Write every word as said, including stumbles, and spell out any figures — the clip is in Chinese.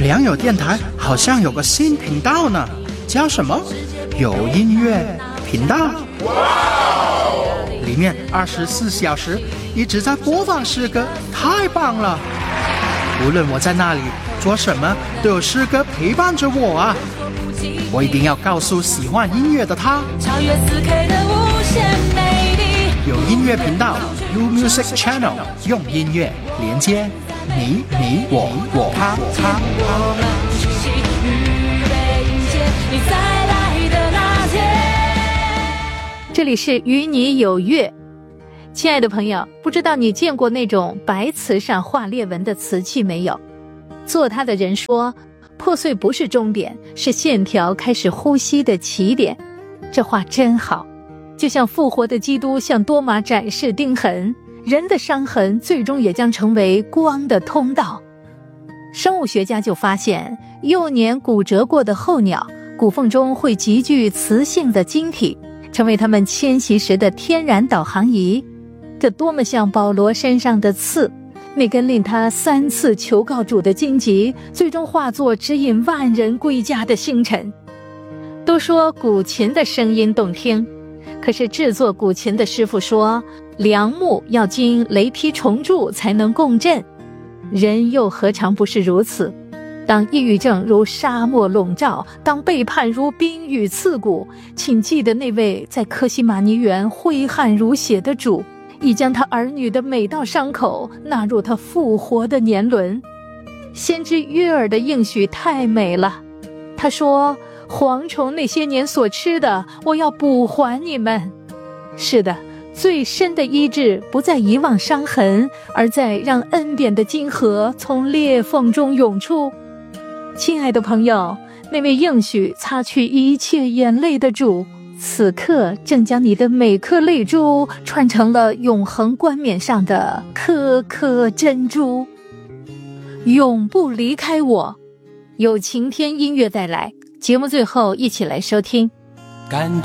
良友电台好像有个新频道呢，叫什么？有音乐频道。里面二十四小时一直在播放诗歌，太棒了！无论我在那里做什么，都有诗歌陪伴着我啊！我一定要告诉喜欢音乐的他， 超越 四 K 的无限美丽。 有音乐频道 U Music Channel， 用音乐连接你你我我他他。 我们齐心预备迎接你再来的那天。 这里是与你有约。亲爱的朋友，不知道你见过那种白瓷上画裂纹的瓷器没有？做它的人说，破碎不是终点，是线条开始呼吸的起点。这话真好，就像复活的基督向多玛展示钉痕，人的伤痕最终也将成为光的通道。生物学家就发现，幼年骨折过的候鸟骨缝中会集聚磁性的晶体，成为它们迁徙时的天然导航仪。这多么像保罗身上的刺，那根令他三次求告主的荆棘，最终化作指引万人归家的星辰。都说古琴的声音动听，可是制作古琴的师傅说，梁木要经雷劈重铸才能共振。人又何尝不是如此？当抑郁症如沙漠笼罩，当背叛如冰雨刺骨，请记得那位在客西马尼园挥汗如血的主，已将他儿女的每道伤口纳入他复活的年轮。先知约珥的应许太美了，他说，蝗虫那些年所吃的，我要补还你们。是的，最深的医治不在遗忘伤痕，而在让恩典的金河从裂缝中涌出。亲爱的朋友，那位应许擦去一切眼泪的主，此刻正将你的每颗泪珠串成了永恒冠冕上的颗颗珍珠，永不离开我。有晴天音乐带来，节目最后一起来收听。 感